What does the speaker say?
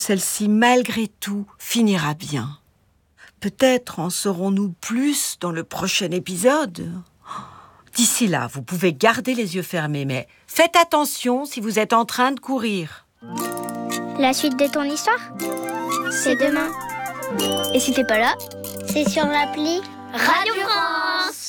celle-ci, malgré tout, finira bien. Peut-être en saurons-nous plus dans le prochain épisode. D'ici là, vous pouvez garder les yeux fermés, mais faites attention si vous êtes en train de courir. La suite de ton histoire, c'est demain. Et si t'es pas là, c'est sur l'appli Radio France.